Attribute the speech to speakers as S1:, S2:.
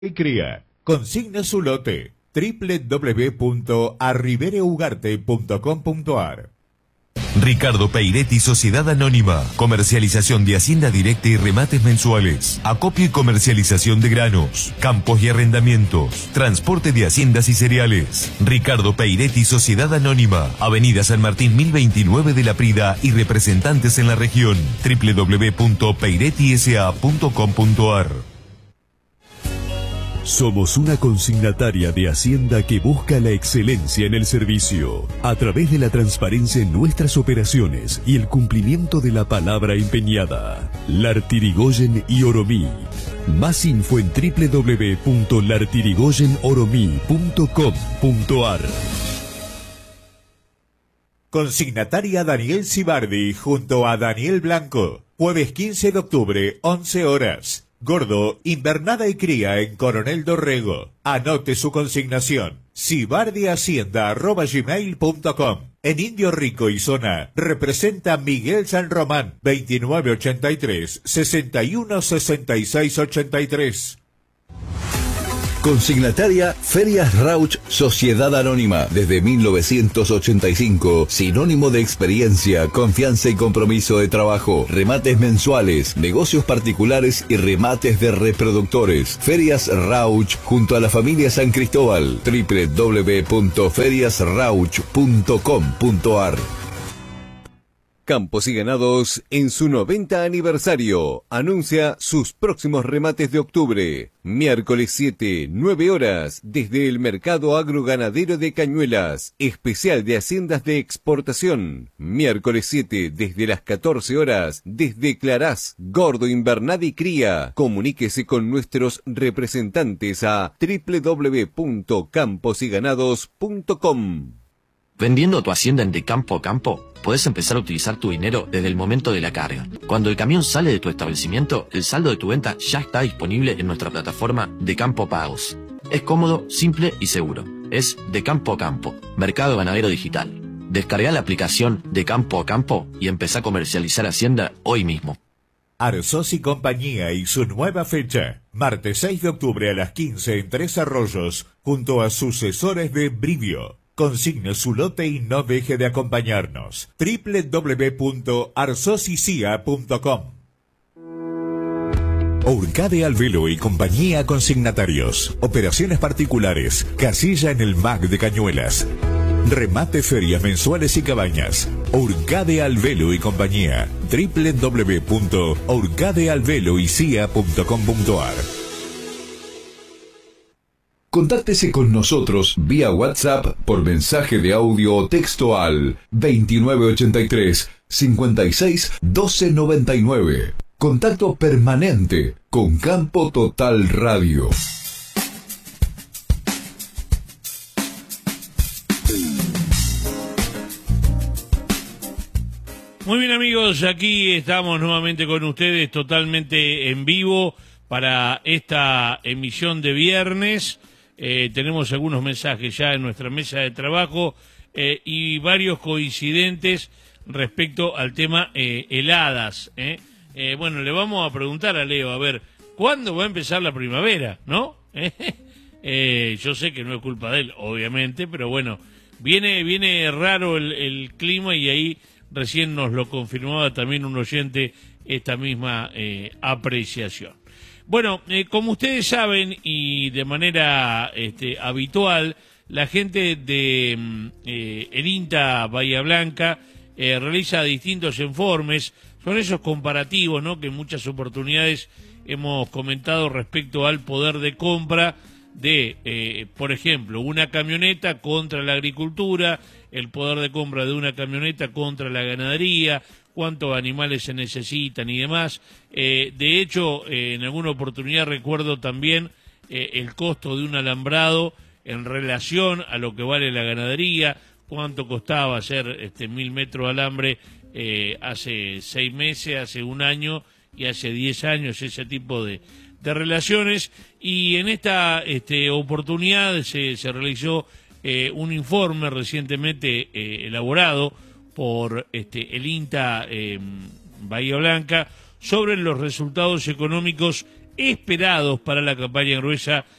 S1: y cría. Consigna su lote www.arribereugarte.com.ar.
S2: Ricardo Peiretti, Sociedad Anónima. Comercialización de hacienda directa y remates mensuales. Acopio y comercialización de granos, campos y arrendamientos. Transporte de haciendas y cereales. Ricardo Peiretti, Sociedad Anónima. Avenida San Martín 1029 de La Prida y representantes en la región. www.peirettisa.com.ar.
S3: Somos una consignataria de Hacienda que busca la excelencia en el servicio, a través de la transparencia en nuestras operaciones y el cumplimiento de la palabra empeñada. Lartirigoyen y Oromí. Más info en www.lartirigoyenoromí.com.ar.
S1: Consignataria Daniel Cibardi junto a Daniel Blanco. Jueves 15 de octubre, 11 horas. Gordo, invernada y cría en Coronel Dorrego. Anote su consignación. cibardihacienda@gmail.com. En Indio Rico y Zona, representa Miguel San Román, 2983-616683.
S4: Consignataria Ferias Rauch, Sociedad Anónima. Desde 1985, sinónimo de experiencia, confianza y compromiso de trabajo. Remates mensuales, negocios particulares y remates de reproductores. Ferias Rauch, junto a la familia San Cristóbal. www.feriasrauch.com.ar.
S5: Campos y Ganados, en su 90 aniversario, anuncia sus próximos remates de octubre. Miércoles 7, 9 horas, desde el Mercado Agroganadero de Cañuelas, especial de haciendas de exportación. Miércoles 7, desde las 14 horas, desde Clarás, Gordo, Invernada y Cría. Comuníquese con nuestros representantes a www.camposyganados.com.
S6: Vendiendo tu hacienda en De Campo a Campo, podés empezar a utilizar tu dinero desde el momento de la carga. Cuando el camión sale de tu establecimiento, el saldo de tu venta ya está disponible en nuestra plataforma De Campo Pagos. Es cómodo, simple y seguro. Es De Campo a Campo, Mercado Ganadero Digital. Descarga la aplicación De Campo a Campo y empezá a comercializar hacienda hoy mismo.
S1: Arsos y Compañía y su nueva fecha. Martes 6 de octubre a las 15 en Tres Arroyos, junto a sucesores de Brivio. Consigne su lote y no deje de acompañarnos. www.arsosicia.com. Urcade Alvelo y Compañía Consignatarios. Operaciones particulares. Casilla en el MAC de Cañuelas. Remate ferias mensuales y cabañas. Urcade Alvelo y Compañía. www.urcadealveloycia.com.ar.
S4: Contáctese con nosotros vía WhatsApp por mensaje de audio o texto al 2983 56 12 99. Contacto permanente con Campo Total Radio.
S7: Muy bien, amigos, aquí estamos nuevamente con ustedes totalmente en vivo para esta emisión de viernes. Tenemos algunos mensajes ya en nuestra mesa de trabajo y varios coincidentes respecto al tema heladas. Bueno, le vamos a preguntar a Leo, a ver, ¿cuándo va a empezar la primavera? ¿No? Yo sé que no es culpa de él, obviamente, pero bueno, viene raro el clima y ahí recién nos lo confirmaba también un oyente esta misma apreciación. Bueno, como ustedes saben y de manera habitual, la gente de el INTA Bahía Blanca realiza distintos informes, son esos comparativos, ¿no?, que en muchas oportunidades hemos comentado respecto al poder de compra de, por ejemplo, una camioneta contra la agricultura, el poder de compra de una camioneta contra la ganadería, cuántos animales se necesitan y demás. De hecho, en alguna oportunidad recuerdo también el costo de un alambrado en relación a lo que vale la ganadería, cuánto costaba hacer 1000 metros de alambre hace 6 meses, hace un año y hace 10 años, ese tipo de relaciones. Y en esta oportunidad se realizó un informe recientemente elaborado por el INTA Bahía Blanca sobre los resultados económicos esperados para la campaña gruesa